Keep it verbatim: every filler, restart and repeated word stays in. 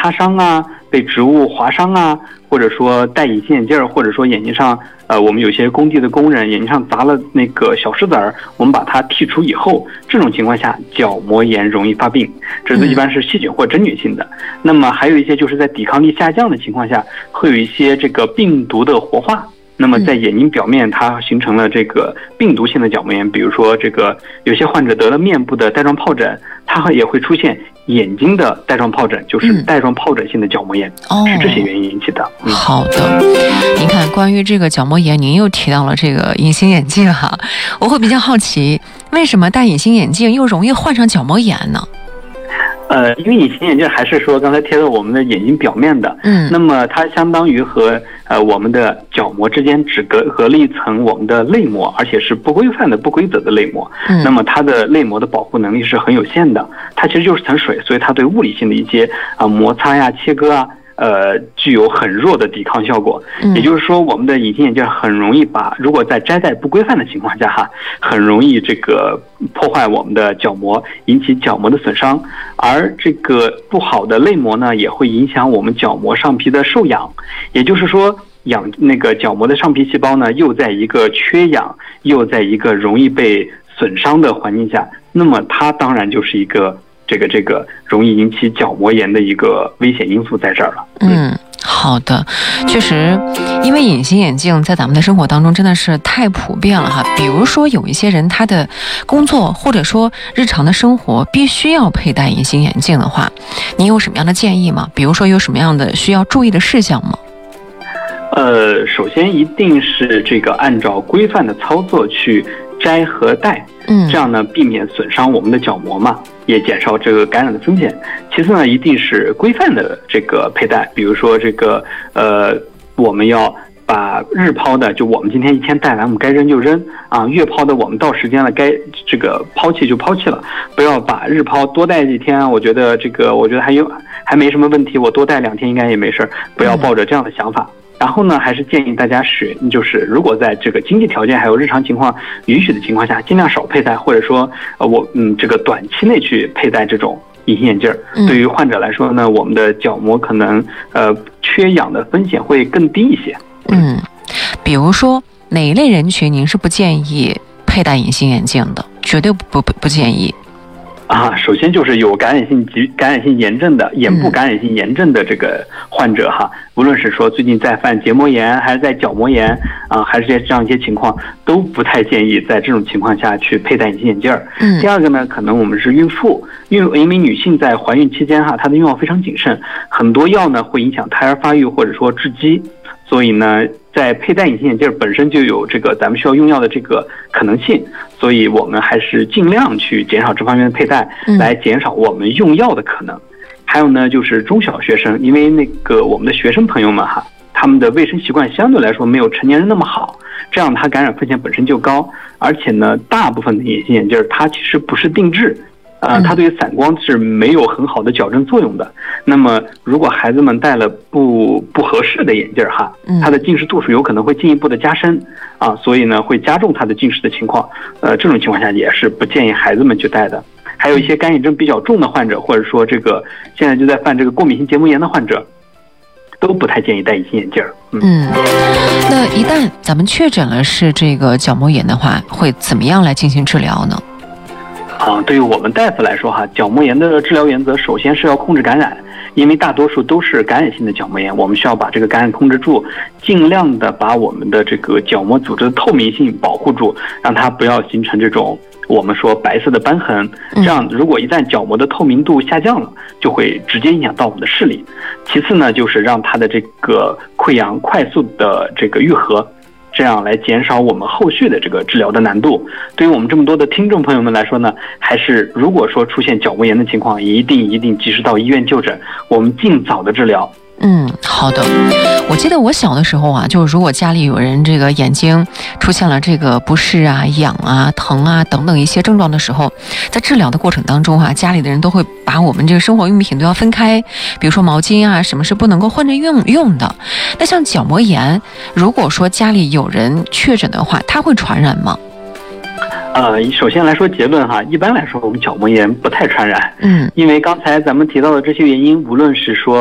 擦伤啊，被植物划伤啊，或者说戴隐形眼镜，或者说眼睛上，呃，我们有些工地的工人眼睛上砸了那个小石子儿，我们把它剔除以后，这种情况下角膜炎容易发病，这一般是细菌或真菌性的。那么还有一些就是在抵抗力下降的情况下，会有一些这个病毒的活化。那么在眼睛表面它形成了这个病毒性的角膜炎，比如说这个有些患者得了面部的带状疱疹，它也会出现眼睛的带状疱疹，就是带状疱疹性的角膜炎，嗯、是这些原因引起的。 嗯、好的，您看关于这个角膜炎，您又提到了这个隐形眼镜哈，我会比较好奇，为什么戴隐形眼镜又容易患上角膜炎呢？ 呃，因为隐形眼镜还是说刚才贴到我们的眼睛表面的， 嗯， 那么它相当于和呃我们的角膜之间只隔隔了一层我们的泪膜，而且是不规范的、不规则的泪膜。嗯，那么它的泪膜的保护能力是很有限的，它其实就是层水，所以它对物理性的一些啊、呃、摩擦呀、切割啊。呃，具有很弱的抵抗效果，也就是说，我们的隐形眼镜很容易把，如果在摘戴不规范的情况下，哈，很容易这个破坏我们的角膜，引起角膜的损伤。而这个不好的泪膜呢，也会影响我们角膜上皮的受氧，也就是说，氧那个角膜的上皮细胞呢，又在一个缺氧，又在一个容易被损伤的环境下，那么它当然就是一个。这个这个容易引起角膜炎的一个危险因素在这儿了。 嗯，好的，确实，因为隐形眼镜在咱们的生活当中真的是太普遍了哈。比如说有一些人他的工作或者说日常的生活必须要佩戴隐形眼镜的话，你有什么样的建议吗？比如说有什么样的需要注意的事项吗？ 呃，首先一定是这个按照规范的操作去摘和戴，嗯，这样呢避免损伤我们的角膜嘛，也减少这个感染的风险。其次呢，一定是规范的这个佩戴，比如说这个呃，我们要把日抛的，就我们今天一天戴完，我们该扔就扔啊；月抛的，我们到时间了该这个抛弃就抛弃了，不要把日抛多戴几天。我觉得这个，我觉得还有还没什么问题，我多戴两天应该也没事，不要抱着这样的想法。然后呢，还是建议大家使，就是如果在这个经济条件还有日常情况允许的情况下，尽量少佩戴，或者说，呃，我嗯，这个短期内去佩戴这种隐形眼镜。嗯、对于患者来说呢，我们的角膜可能呃缺氧的风险会更低一些。 嗯，比如说哪一类人群您是不建议佩戴隐形眼镜的？绝对不不不建议。 啊，首先就是有感染性疾感染性炎症的眼部感染性炎症的这个患者哈，无论是说最近在犯结膜炎，还是在角膜炎啊，还是这样一些情况，都不太建议在这种情况下去佩戴隐形眼镜。嗯，第二个呢，可能我们是孕妇，孕因为女性在怀孕期间哈，她的用药非常谨慎，很多药呢会影响胎儿发育或者说致畸，所以呢。在佩戴隐形眼镜本身就有这个咱们需要用药的这个可能性，所以我们还是尽量去减少这方面的佩戴，来减少我们用药的可能。还有呢，就是中小学生，因为那个我们的学生朋友们哈，他们的卫生习惯相对来说没有成年人那么好，这样他感染风险本身就高，而且呢，大部分的隐形眼镜它其实不是定制。呃，它对于散光是没有很好的矫正作用的。那么，如果孩子们戴了不不合适的眼镜哈，它的近视度数有可能会进一步的加深啊，所以呢会加重他的近视的情况。呃，这种情况下也是不建议孩子们去戴的。还有一些干眼症比较重的患者，或者说这个现在就在犯这个过敏性结膜炎的患者，都不太建议戴隐形眼镜。嗯， 嗯那一旦咱们确诊了是这个角膜炎的话，会怎么样来进行治疗呢？ 啊，对于我们大夫来说哈，角膜炎的治疗原则首先是要控制感染，因为大多数都是感染性的角膜炎，我们需要把这个感染控制住，尽量的把我们的这个角膜组织的透明性保护住，让它不要形成这种我们说白色的斑痕。这样，如果一旦角膜的透明度下降了，就会直接影响到我们的视力。其次呢，就是让它的这个溃疡快速的这个愈合。这样来减少我们后续的这个治疗的难度。对于我们这么多的听众朋友们来说呢，还是如果说出现角膜炎的情况，一定一定及时到医院就诊，我们尽早的治疗。 嗯，好的。我记得我小的时候啊，就是如果家里有人这个眼睛出现了这个不适啊、痒啊、疼啊等等一些症状的时候，在治疗的过程当中啊，家里的人都会把我们这个生活用品都要分开，比如说毛巾啊，什么是不能够混着用用的。那像角膜炎，如果说家里有人确诊的话，它会传染吗？ 呃，首先来说结论哈，一般来说我们角膜炎不太传染，嗯，因为刚才咱们提到的这些原因，无论是说